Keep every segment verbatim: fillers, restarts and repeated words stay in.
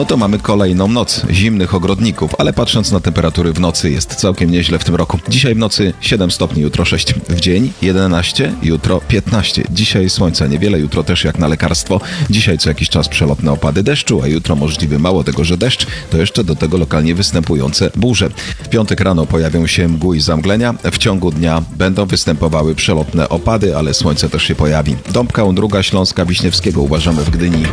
no to mamy kolejną noc zimnych ogrodników, ale patrząc na temperatury w nocy jest całkiem nieźle w tym roku. Dzisiaj w nocy siedem stopni, jutro sześć. W dzień jedenaście, jutro piętnaście. Dzisiaj słońca niewiele, jutro też jak na lekarstwo. Dzisiaj co jakiś czas przelotne opady deszczu, a jutro możliwy mało tego, że deszcz, to jeszcze do tego lokalnie występujące burze. W piątek rano pojawią się mgły i zamglenia. W ciągu dnia będą występowały przelotne opady, ale słońce też się pojawi. Dąbka u Druga Śląska Wiśniewskiego uważamy w Gdyni.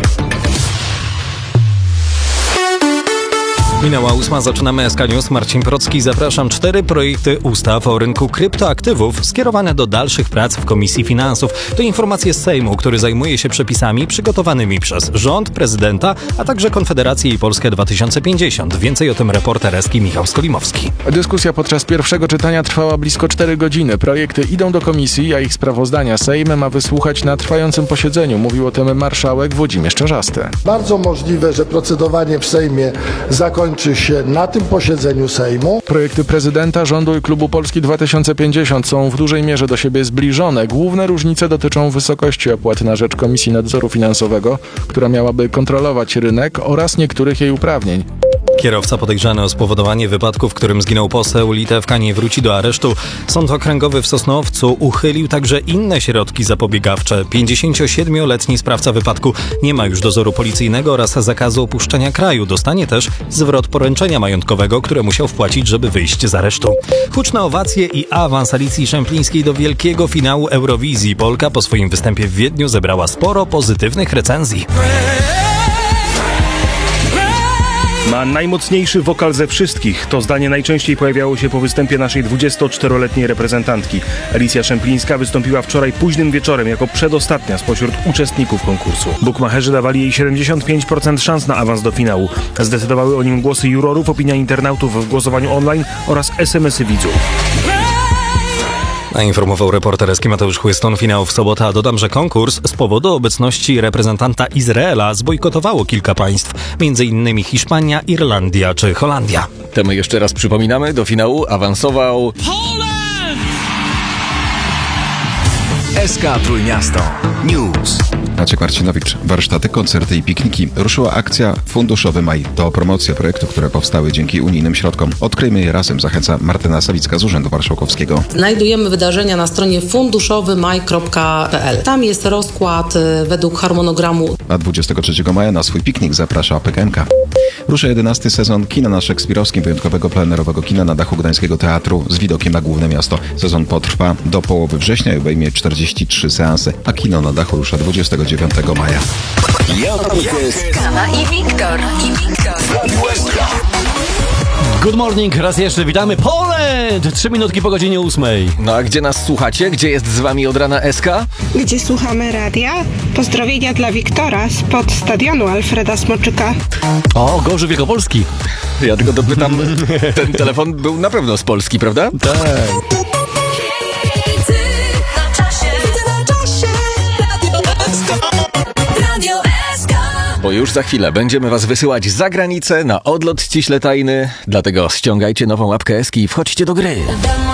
Minęła ósma, zaczynamy S K News. Marcin Procki, zapraszam. Cztery projekty ustaw o rynku kryptoaktywów skierowane do dalszych prac w Komisji Finansów. To informacje z Sejmu, który zajmuje się przepisami przygotowanymi przez rząd, prezydenta, a także Konfederację i Polskę dwa tysiące pięćdziesiąt. Więcej o tym reporter Eski Michał Skolimowski. Dyskusja podczas pierwszego czytania trwała blisko cztery godziny. Projekty idą do komisji, a ich sprawozdania Sejm ma wysłuchać na trwającym posiedzeniu. Mówił o tym marszałek Włodzimierz Czarzasty. Bardzo możliwe, że procedowanie w Sejmie zakończy się na tym posiedzeniu Sejmu. Projekty prezydenta, rządu i klubu Polski dwa tysiące pięćdziesiąt są w dużej mierze do siebie zbliżone. Główne różnice dotyczą wysokości opłat na rzecz Komisji Nadzoru Finansowego, która miałaby kontrolować rynek, oraz niektórych jej uprawnień. Kierowca podejrzany o spowodowanie wypadku, w którym zginął poseł Litewka, nie wróci do aresztu. Sąd okręgowy w Sosnowcu uchylił także inne środki zapobiegawcze. pięćdziesięciosiedmioletni sprawca wypadku nie ma już dozoru policyjnego oraz zakazu opuszczenia kraju. Dostanie też zwrot poręczenia majątkowego, które musiał wpłacić, żeby wyjść z aresztu. Huczne owacje i awans Alicji Szemplińskiej do wielkiego finału Eurowizji. Polka po swoim występie w Wiedniu zebrała sporo pozytywnych recenzji. Ma najmocniejszy wokal ze wszystkich. To zdanie najczęściej pojawiało się po występie naszej dwudziestoczteroletniej reprezentantki. Alicja Szemplińska wystąpiła wczoraj późnym wieczorem jako przedostatnia spośród uczestników konkursu. Bukmacherzy dawali jej siedemdziesiąt pięć procent szans na awans do finału. Zdecydowały o nim głosy jurorów, opinia internautów w głosowaniu online oraz es em esy widzów. A informował reporter Eski Mateusz Chłyston. Finał w sobotę, a dodam, że konkurs z powodu obecności reprezentanta Izraela zbojkotowało kilka państw, między innymi Hiszpania, Irlandia czy Holandia. To my jeszcze raz przypominamy, do finału awansował S K Trójmiasto News. Maciek Marcinowicz. Warsztaty, koncerty i pikniki. Ruszyła akcja Funduszowy Maj. To promocja projektów, które powstały dzięki unijnym środkom. Odkryjmy je razem, zachęca Martyna Sawicka z Urzędu Marszałkowskiego. Znajdujemy wydarzenia na stronie funduszowy maj kropka p l. Tam jest rozkład według harmonogramu. A dwudziestego trzeciego maja na swój piknik zaprasza P K M K. Rusza jedenasty sezon kina na Szekspirowskim, wyjątkowego plenerowego kina na dachu Gdańskiego Teatru z widokiem na główne miasto. Sezon potrwa do połowy września i obejmie czterdzieści trzy seanse, a kino na dachu rusza dwudziestego dziewiątego maja. Kawa i Wiktor. I Wiktor. Good morning, raz jeszcze witamy Poland! Trzy minutki po godzinie ósmej. No a gdzie nas słuchacie? Gdzie jest z wami od rana S K? Gdzie słuchamy radia? Pozdrowienia dla Wiktora spod stadionu Alfreda Smoczyka. O, Gorzów Wielkopolski. Ja tylko dopytam, ten telefon był na pewno z Polski, prawda? Tak. Bo już za chwilę będziemy was wysyłać za granicę na odlot ściśle tajny, dlatego ściągajcie nową łapkę Eski i wchodźcie do gry.